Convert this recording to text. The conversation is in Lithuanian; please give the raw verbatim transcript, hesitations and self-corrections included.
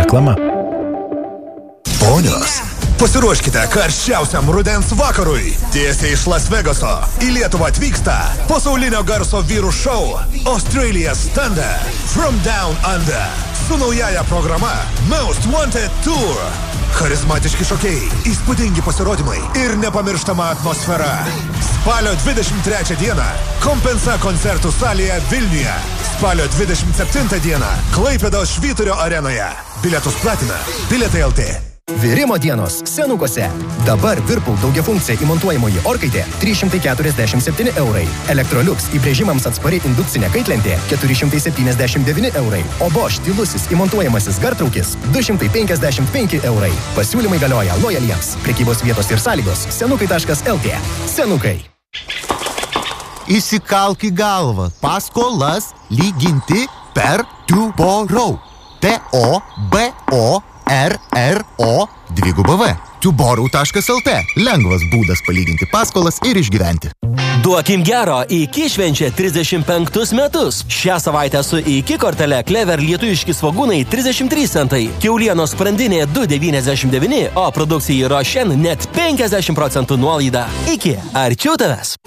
Reklama. Ponios, pasiruoškite karščiausiam rudens vakarui. Tiesiai iš Las Vegaso į Lietuvą atvyksta pasaulinio garso vyrų šou Australia's Thunder From Down Under su naujaja programa Most Wanted Tour. Charizmatiški šokėjai, įspūdingi pasirodymai ir nepamirštama atmosfera. Spalio dvidešimt trečią dieną Kompensa koncertų salėje Vilniuje. Spalio dvidešimt septintą dieną Klaipėdos Švyturio arenoje. Bilietus platina Bilietai L T. Virimo dienos Senukose. Dabar Whirlpool daugiafunkcija įmontuojamoji orkaitė trys šimtai keturiasdešimt septyni eurai. Electrolux įbrėžimams atspari indukcinė kaitlentė keturi šimtai septyniasdešimt devyni eurai. O Bosch tylusis įmontuojamasis gartraukis du šimtai penkiasdešimt penki eurai. Pasiūlymai galioja lojaliems. Prekybos vietos ir sąlygos senukai taškas L T. Senukai. Įsikalk į galvą. Paskolas lyginti per Tuborau. T O B O R R O dviguba V. tuborau taškas L T. Lengvas būdas palyginti paskolas ir išgyventi. Duokim gero, iki švenčia trisdešimt penktus metus. Šią savaitę su iki kortele Clever lietuviški svogūnai trisdešimt trys centai, kiaulienos sprandinė du devyniasdešimt devyni, o produkcijai Rošen net penkiasdešimt procentų nuolaida. Iki, arčiau tavęs.